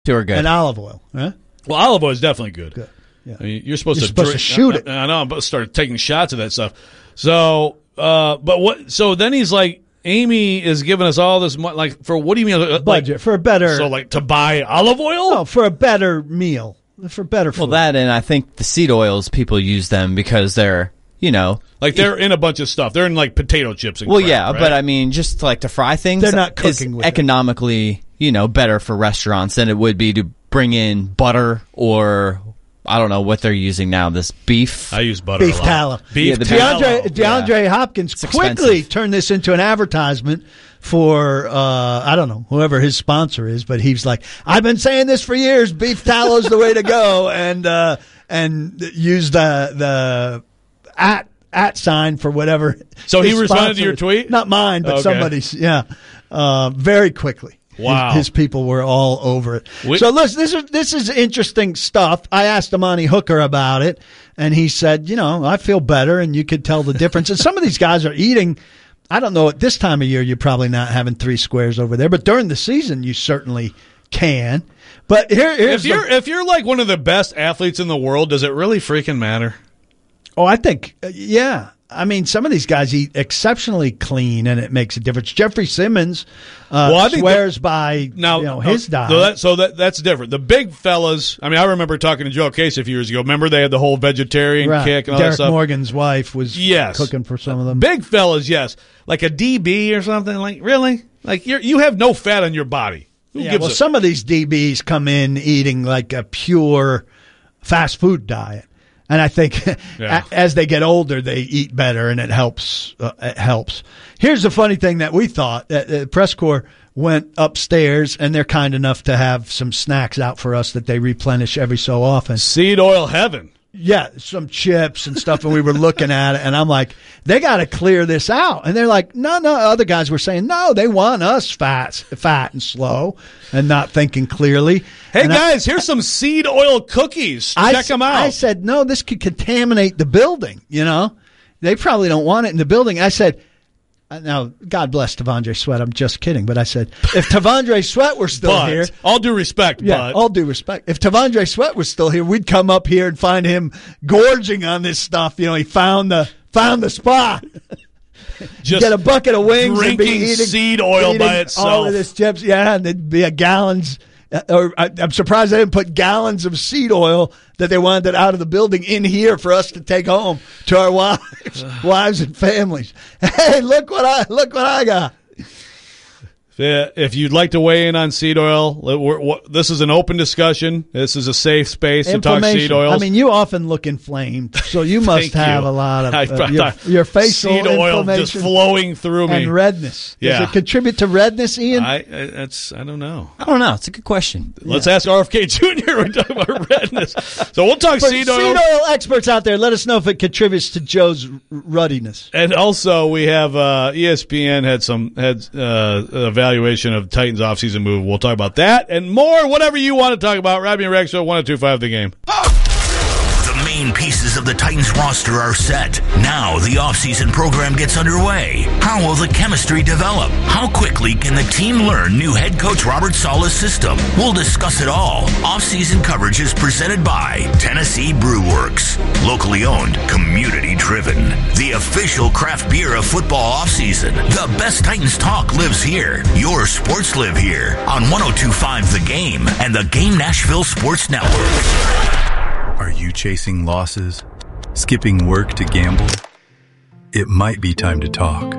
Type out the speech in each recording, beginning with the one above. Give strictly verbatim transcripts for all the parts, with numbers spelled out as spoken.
Two are good. And olive oil. Huh? Well, olive oil is definitely good. Good. Yeah. I mean, you're supposed You're to supposed drink, to shoot I, it. I know, I'm supposed to start taking shots of that stuff. So, uh, but what? So then he's like, Amy is giving us all this money. Like, for what do you mean? Like, Budget for a better. So, like, to buy olive oil? No, for a better meal. For better food. Well, that and I think the seed oils, people use them because they're, you know. Like, they're in a bunch of stuff. They're in, like, potato chips and Well, crap, yeah, right? but I mean, just like to fry things. They're not is cooking with it. economically, you know, better for restaurants than it would be to bring in butter or, I don't know what they're using now, this beef. I use butter Beef a lot. tallow. Beef Yeah, the tallow. DeAndre, DeAndre Yeah. Hopkins It's quickly expensive. turned this into an advertisement for, uh, I don't know, whoever his sponsor is, but he's like, I've been saying this for years, beef tallow's the way to go, and uh, and use the the at at sign for whatever. So he his responded to sponsor your is. tweet? Not mine, but Okay. somebody's, yeah, uh, very quickly. Wow. His, his people were all over it. We- so listen, this is this is interesting stuff. I asked Amani Hooker about it, and he said, you know, I feel better, and you could tell the difference. And some of these guys are eating. I don't know. At this time of year, you're probably not having three squares over there, but during the season, you certainly can. But here, here's If you're the, if you're like one of the best athletes in the world, does it really freaking matter? oh, I think, uh, yeah. I mean, some of these guys eat exceptionally clean, and it makes a difference. Jeffrey Simmons uh, Well, I think swears by Now, you know, his uh, diet. So, that, so that that's different. The big fellas. I mean, I remember talking to Joe Case a few years ago. Remember they had the whole vegetarian right. kick and all Derek that stuff. Morgan's wife was Yes. cooking for some of them. Big fellas, yes. Like a D B or something. Like really? Like you you have no fat on your body. Who Yeah, gives well, a some of these D Bs come in eating like a pure fast food diet, and I think Yeah. a- as they get older, they eat better, and it helps. Uh, it helps. Here's the funny thing that we thought: that the press corps went upstairs, and they're kind enough to have some snacks out for us that they replenish every so often. seed oil heaven? Yeah, some chips and stuff, and we were looking at it, and I'm like, they got to clear this out. And they're like, no, no. Other guys were saying, no, they want us fat, fat and slow, and not thinking clearly. Hey And I- guys, here's some seed oil cookies. I, Check them out. I said, no, this could contaminate the building. You know, they probably don't want it in the building. I said, uh, now, God bless Tavondre Sweat. I'm just kidding. But I said, if Tavondre Sweat were still but here, all due respect, yeah, but all due respect, if Tavondre Sweat was still here, we'd come up here and find him gorging on this stuff. You know, he found the found the spot. just Get a bucket of wings and be drinking eating seed oil eating by all itself. of this chips. Yeah, and there'd be a gallons. Uh, or I, I'm surprised they didn't put gallons of seed oil that they wanted out of the building in here for us to take home to our wives, wives and families. Hey, look what I look what I got. Yeah, if you'd like to weigh in on seed oil, let- we're, we're, this is an open discussion. This is a safe space to talk seed Inflammation. oils. I mean, you often look inflamed, so you must Thank have you. a lot of I- uh, your, your facial seed oil inflammation just flowing through me. and redness. Yeah. Does it contribute to redness, Ian? I, I that's I don't know. I don't know. It's a good question. Let's ask R F K Junior We're talking about redness. So we'll talk For seed oil. seed oil experts out there, let us know if it contributes to Joe's r- ruddiness. And also, we have uh, E S P N had some had uh, evaluation of Titans offseason move. We'll talk about that and more. Whatever you want to talk about. Robbie and Rex, one oh two point five The Game. The main pieces of the Titans roster are set. Now the offseason program gets underway. How will the chemistry develop? How quickly can the team learn new head coach Robert Saleh's system? We'll discuss it all. Offseason coverage is presented by Tennessee Brew Works. Locally owned, community driven. The official craft beer of football offseason. The best Titans talk lives here. Your sports live here on one oh two point five The Game and the Game Nashville Sports Network. Are you chasing losses? Skipping work to gamble? It might be time to talk.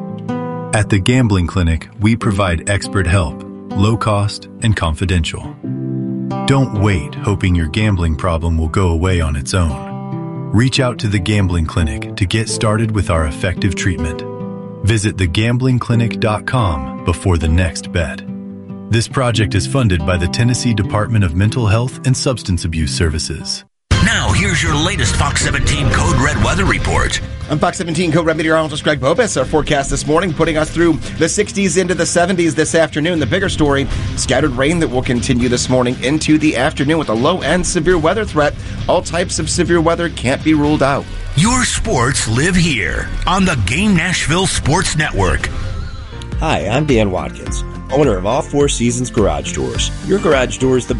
At the Gambling Clinic, we provide expert help, low cost, and confidential. Don't wait hoping your gambling problem will go away on its own. Reach out to the Gambling Clinic to get started with our effective treatment. Visit the gambling clinic dot com before the next bet. This project is funded by the Tennessee Department of Mental Health and Substance Abuse Services. Now, here's your latest Fox seventeen Code Red weather report. I'm Fox seventeen Code Red meteorologist Greg Bobus. Our forecast this morning putting us through the sixties into the seventies this afternoon. The bigger story, scattered rain that will continue this morning into the afternoon with a low and severe weather threat. All types of severe weather can't be ruled out. Your sports live here on the Game Nashville Sports Network. Hi, I'm Dan Watkins, owner of All Four Seasons Garage Doors. Your garage door is the